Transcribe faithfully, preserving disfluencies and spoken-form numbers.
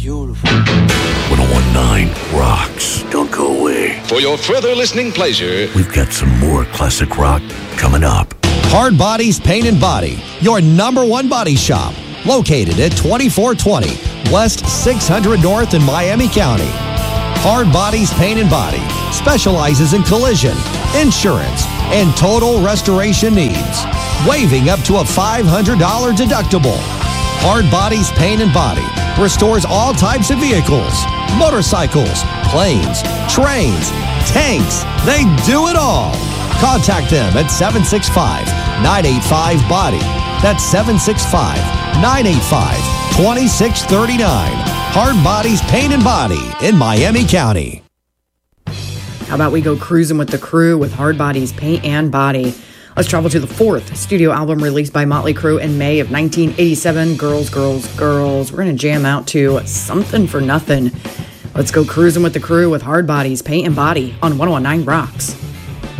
Beautiful. ten nineteen rocks. Don't go away. For your further listening pleasure, we've got some more classic rock coming up. Hard Bodies Paint and Body, your number one body shop. Located at twenty-four twenty West six hundred North in Miami County. Hard Bodies Paint and Body specializes in collision, insurance, and total restoration needs. Waiving up to a five hundred dollars deductible. Hard Bodies Paint and Body restores all types of vehicles, motorcycles, planes, trains, tanks. They do it all. Contact them at seven six five, nine eight five, B O D Y. That's seven six five, nine eight five, two six three nine. Hard Bodies Paint and Body in Miami County. How about we go cruising with the crew with Hard Bodies Paint and Body? Let's travel to the fourth studio album released by Motley Crue in May of nineteen eighty-seven, Girls, Girls, Girls. We're going to jam out to Something for Nothing. Let's go cruising with the crew with Hard Bodies Paint and Body on ten nineteen Rocks.